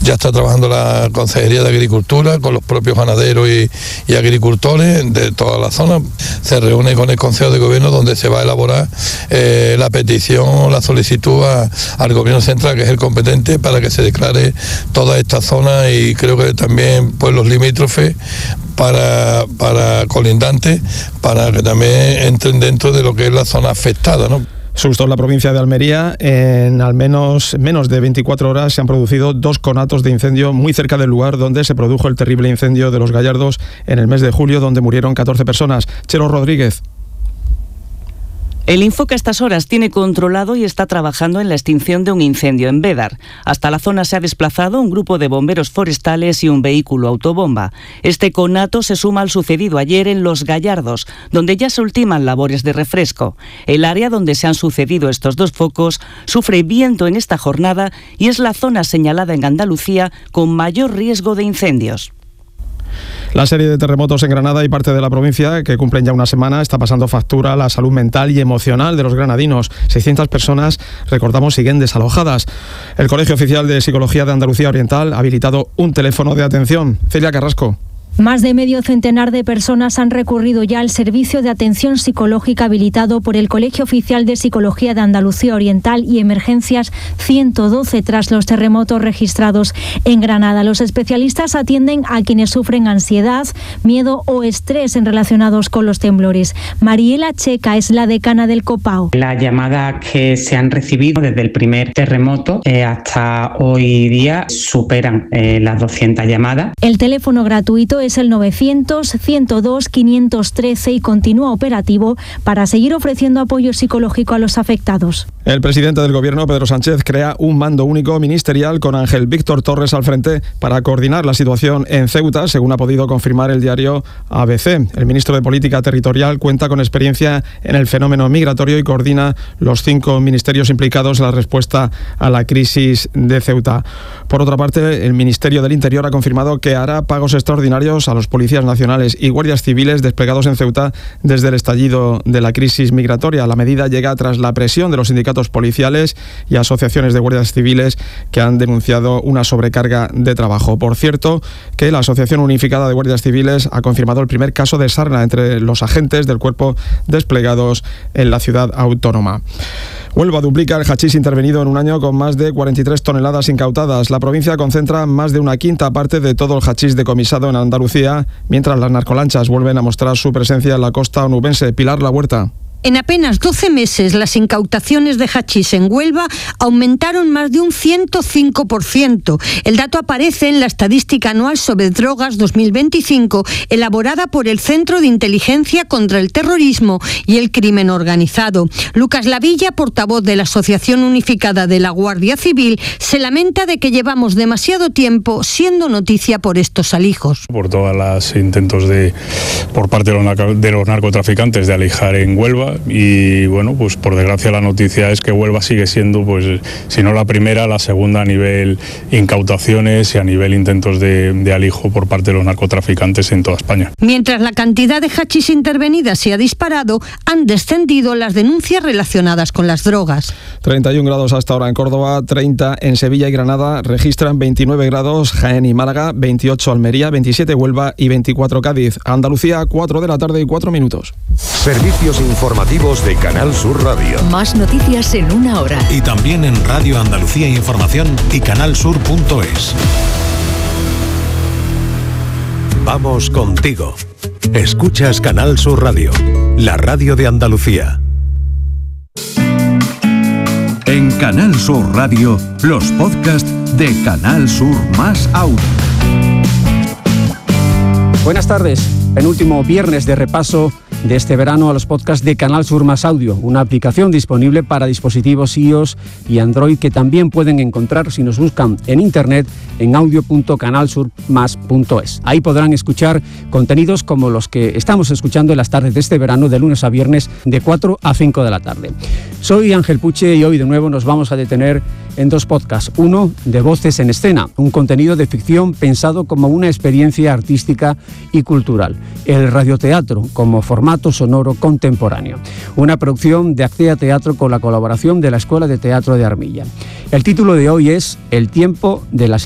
Ya está trabajando la Consejería de Agricultura con los propios ganaderos y agricultores de toda la zona. Se reúne con el Consejo de Gobierno donde se va a elaborar la petición, la solicitud al Gobierno Central, que es el competente, para que se declare toda esta zona y creo que también pueblos limítrofes para colindantes, para que también entren dentro de lo que es la zona afectada, ¿no? Susto en la provincia de Almería. En al menos de 24 horas se han producido 2 conatos de incendio muy cerca del lugar donde se produjo el terrible incendio de Los Gallardos en el mes de julio, donde murieron 14 personas. Chelo Rodríguez. El Infoca a estas horas tiene controlado y está trabajando en la extinción de un incendio en Bédar. Hasta la zona se ha desplazado un grupo de bomberos forestales y un vehículo autobomba. Este conato se suma al sucedido ayer en Los Gallardos, donde ya se ultiman labores de refresco. El área donde se han sucedido estos 2 focos sufre viento en esta jornada y es la zona señalada en Andalucía con mayor riesgo de incendios. La serie de terremotos en Granada y parte de la provincia, que cumplen ya una semana, está pasando factura a la salud mental y emocional de los granadinos. 600 personas, recordamos, siguen desalojadas. El Colegio Oficial de Psicología de Andalucía Oriental ha habilitado un teléfono de atención. Celia Carrasco. Más de medio centenar de personas han recurrido ya al servicio de atención psicológica habilitado por el Colegio Oficial de Psicología de Andalucía Oriental y Emergencias 112 tras los terremotos registrados en Granada. Los especialistas atienden a quienes sufren ansiedad, miedo o estrés relacionados con los temblores. Mariela Checa es la decana del COPAO. Las llamadas que se han recibido desde el primer terremoto hasta hoy día superan las 200 llamadas. El teléfono gratuito es el 900-102-513 y continúa operativo para seguir ofreciendo apoyo psicológico a los afectados. El presidente del Gobierno, Pedro Sánchez, crea un mando único ministerial con Ángel Víctor Torres al frente para coordinar la situación en Ceuta, según ha podido confirmar el diario ABC. El ministro de Política Territorial cuenta con experiencia en el fenómeno migratorio y coordina los 5 ministerios implicados en la respuesta a la crisis de Ceuta. Por otra parte, el Ministerio del Interior ha confirmado que hará pagos extraordinarios a los policías nacionales y guardias civiles desplegados en Ceuta desde el estallido de la crisis migratoria. La medida llega tras la presión de los sindicatos policiales y asociaciones de guardias civiles que han denunciado una sobrecarga de trabajo. Por cierto, que la Asociación Unificada de Guardias Civiles ha confirmado el primer caso de sarna entre los agentes del cuerpo desplegados en la ciudad autónoma. Huelva duplica el hachís intervenido en un año con más de 43 toneladas incautadas. La provincia concentra más de una quinta parte de todo el hachís decomisado en Andalucía, mientras las narcolanchas vuelven a mostrar su presencia en la costa onubense. Pilar La Huerta. En apenas 12 meses, las incautaciones de hachís en Huelva aumentaron más de un 105%. El dato aparece en la Estadística Anual sobre Drogas 2025, elaborada por el Centro de Inteligencia contra el Terrorismo y el Crimen Organizado. Lucas Lavilla, portavoz de la Asociación Unificada de la Guardia Civil, se lamenta de que llevamos demasiado tiempo siendo noticia por estos alijos. Por todos los intentos por parte de los narcotraficantes de alijar en Huelva. Y bueno, pues por desgracia la noticia es que Huelva sigue siendo, pues si no la primera, la segunda a nivel incautaciones y a nivel intentos de alijo por parte de los narcotraficantes en toda España. Mientras la cantidad de hachís intervenida se ha disparado, han descendido las denuncias relacionadas con las drogas. 31 grados hasta ahora en Córdoba, 30 en Sevilla y Granada, registran 29 grados Jaén y Málaga, 28 Almería, 27 Huelva y 24 Cádiz. Andalucía, 4 de la tarde y 4 minutos. Servicios informativos de Canal Sur Radio. Más noticias en una hora. Y también en Radio Andalucía Información y canalsur.es. Vamos contigo. Escuchas Canal Sur Radio, la radio de Andalucía. En Canal Sur Radio, los podcasts de Canal Sur más Audio. Buenas tardes, penúltimo viernes de repaso de este verano a los podcasts de Canal Sur Más Audio, una aplicación disponible para dispositivos iOS y Android que también pueden encontrar si nos buscan en internet en audio.canalsurmas.es. Ahí podrán escuchar contenidos como los que estamos escuchando en las tardes de este verano, de lunes a viernes, de 4 a 5 de la tarde. Soy Ángel Puche y hoy de nuevo nos vamos a detener en 2 podcasts. Uno de Voces en Escena, un contenido de ficción pensado como una experiencia artística y cultural. El radioteatro como formato sonoro contemporáneo. Una producción de Actea Teatro con la colaboración de la Escuela de Teatro de Armilla. El título de hoy es El tiempo de las